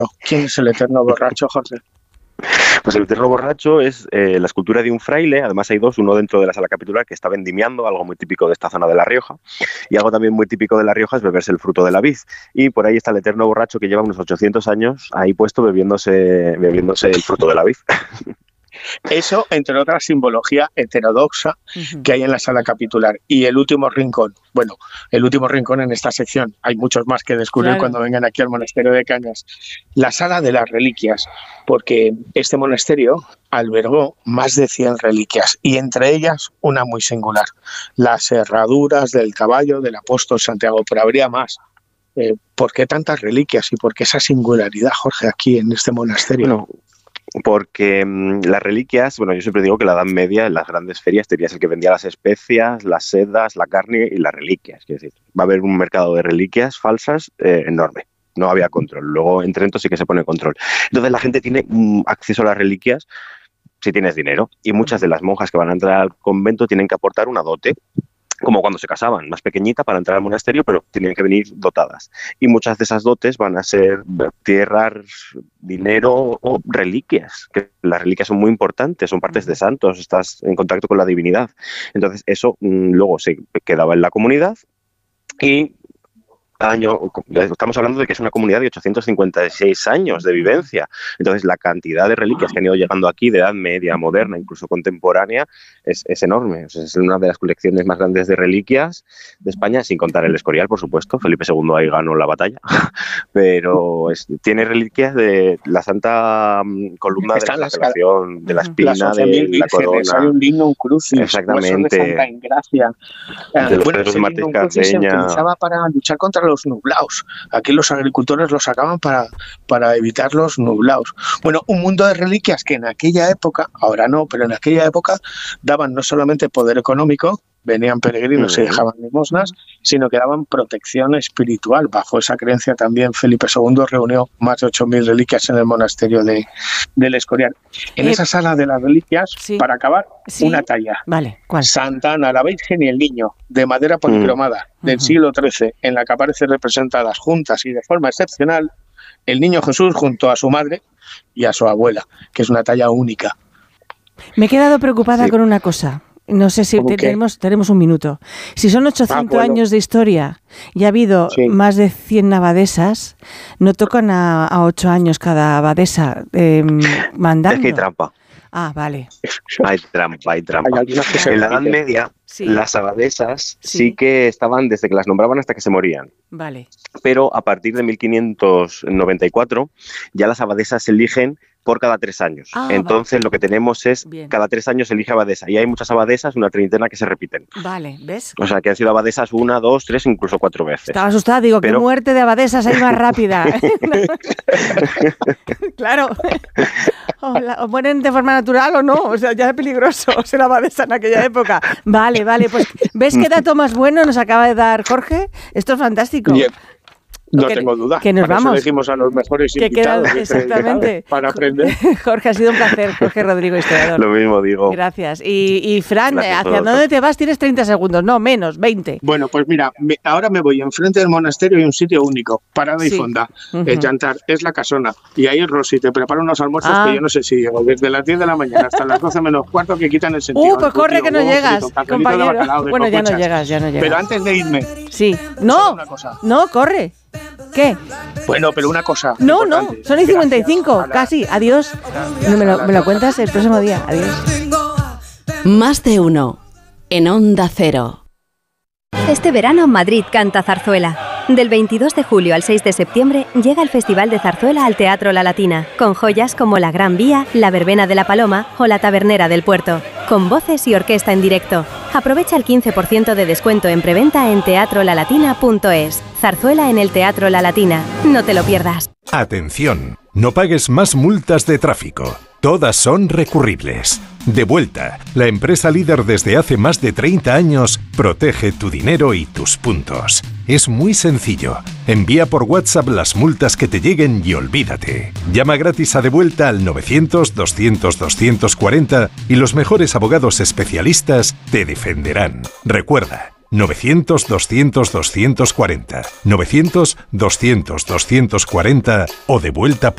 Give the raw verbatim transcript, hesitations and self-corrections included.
¿Quién es el eterno borracho, Jorge? Pues el eterno borracho es eh, la escultura de un fraile, además hay dos, uno dentro de la sala capitular que está vendimiando, algo muy típico de esta zona de La Rioja, y algo también muy típico de La Rioja es beberse el fruto de la vid, y por ahí está el eterno borracho que lleva unos ochocientos años ahí puesto bebiéndose, bebiéndose el fruto de la vid. Eso, entre otras, simbología heterodoxa uh-huh. que hay en la sala capitular. Y el último rincón, bueno, el último rincón en esta sección, hay muchos más que descubrir claro. cuando vengan aquí al monasterio de Cañas, la sala de las reliquias, porque este monasterio albergó más de cien reliquias y entre ellas una muy singular, las herraduras del caballo del apóstol Santiago, pero habría más. Eh, ¿Por qué tantas reliquias y por qué esa singularidad, Jorge, aquí en este monasterio? No. Porque mmm, las reliquias, bueno, yo siempre digo que la Edad Media en las grandes ferias tenías el que vendía las especias, las sedas, la carne y las reliquias. Es decir, va a haber un mercado de reliquias falsas eh, enorme. No había control. Luego en Trento sí que se pone control. Entonces la gente tiene mmm, acceso a las reliquias si tienes dinero. Y muchas de las monjas que van a entrar al convento tienen que aportar una dote, como cuando se casaban, más pequeñita para entrar al monasterio, pero tienen que venir dotadas. Y muchas de esas dotes van a ser tierras, dinero o reliquias, que las reliquias son muy importantes, son partes de santos, estás en contacto con la divinidad. Entonces eso mmm, luego se quedaba en la comunidad y año, estamos hablando de que es una comunidad de ochocientos cincuenta y seis años de vivencia. Entonces la cantidad de reliquias que han ido llegando aquí de edad media, moderna, incluso contemporánea, es, es enorme. O sea, es una de las colecciones más grandes de reliquias de España, sin contar el Escorial, por supuesto. Felipe segundo ahí ganó la batalla. Pero es, tiene reliquias de la Santa Columna de la Flagelación, de la Espina, de la Corona. Hay un digno, un crucis, exactamente. De Santa Ingracia. De los bueno, de Martí se utilizaba para luchar contra los nublaos. Aquí los agricultores los sacaban para, para evitar los nublaos. Bueno, un mundo de reliquias que en aquella época, ahora no, pero en aquella época daban no solamente poder económico, venían peregrinos y dejaban limosnas, sino que daban protección espiritual. Bajo esa creencia también Felipe segundo reunió más de ocho mil reliquias en el monasterio de, del Escorial. En eh, esa sala de las reliquias, sí. para acabar, sí. una talla. Vale, ¿cuál? Santa Ana, la Virgen y el Niño, de madera policromada, mm. del uh-huh. siglo trece, en la que aparecen representadas juntas y de forma excepcional el Niño Jesús junto a su madre y a su abuela, que es una talla única. Me he quedado preocupada sí. con una cosa. No sé si te, tenemos, tenemos un minuto. Si son ochocientos ah, bueno. años de historia y ha habido sí. más de cien abadesas, no tocan a, a ocho años cada abadesa eh, mandando. Es que hay trampa. Ah, vale. Hay trampa, hay trampa. Hay en la Edad Media, sí. las abadesas sí. sí que estaban desde que las nombraban hasta que se morían. Vale. Pero a partir de mil quinientos noventa y cuatro ya las abadesas se eligen por cada tres años. Ah, Entonces vale. lo que tenemos es Bien. cada tres años se elige abadesa. Y hay muchas abadesas, una treintena que se repiten. Vale, ¿ves? O sea, que han sido abadesas una, dos, tres, incluso cuatro veces. Estaba asustada, digo, Pero... qué muerte de abadesas hay más rápida. Claro. O, la, o mueren de forma natural o no. O sea, ya es peligroso ser abadesa en aquella época. Vale, vale. Pues, ¿ves qué dato más bueno nos acaba de dar Jorge? Esto es fantástico. Bien. No que, tengo duda. Que nos para vamos. Eso elegimos a los mejores que invitados. Queda, exactamente. Para aprender. Jorge, ha sido un placer. Jorge Rodrigo, historiador. Lo mismo digo. Gracias. Y, y Fran, Gracias ¿hacia dónde te vas? Tienes treinta segundos. No, menos, veinte. Bueno, pues mira, me, ahora me voy. Enfrente del monasterio hay un sitio único, parada sí. y fonda. Uh-huh. El Yantar, es la casona. Y ahí Rosy te prepara unos almuerzos ah. que yo no sé si llego. Desde las diez de la mañana hasta las doce menos cuarto que quitan el sentido. Uh, pues corre tío, que no huevo, llegas, frito, compañero. Bacalao, bueno, ya no llegas, ya no llegas. Pero antes de irme. Sí. No, no, corre. ¿Qué? Bueno, pero una cosa. No, no, son y cincuenta y cinco, casi. Adiós. No, me, lo, me lo cuentas el próximo día. Adiós. Más de uno en Onda Cero. Este verano Madrid canta zarzuela. Del veintidós de julio al seis de septiembre llega el Festival de Zarzuela al Teatro La Latina, con joyas como La Gran Vía, La Verbena de la Paloma o La Tabernera del Puerto, con voces y orquesta en directo. Aprovecha el quince por ciento de descuento en preventa en teatro la latina punto es. Zarzuela en el Teatro La Latina. No te lo pierdas. Atención, no pagues más multas de tráfico. Todas son recurribles. Devuelta, la empresa líder desde hace más de treinta años, protege tu dinero y tus puntos. Es muy sencillo. Envía por WhatsApp las multas que te lleguen y olvídate. Llama gratis a Devuelta al novecientos, doscientos, doscientos cuarenta y los mejores abogados especialistas te defenderán. Recuerda, novecientos, doscientos, doscientos cuarenta, novecientos, doscientos, doscientos cuarenta o devuelta punto es.